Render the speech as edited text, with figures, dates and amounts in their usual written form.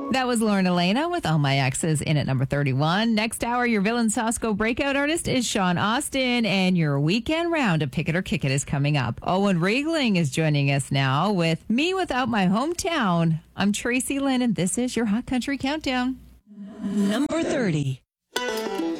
That was Lauren Elena with All My Exes in at number 31. Next hour, your Villain Sosco breakout artist is Sean Austin, and your weekend round of Pick It or Kick It is coming up. Owen Riegling is joining us now with Me Without My Hometown. I'm Tracy Lynn, and this is your Hot Country Countdown. Number 30.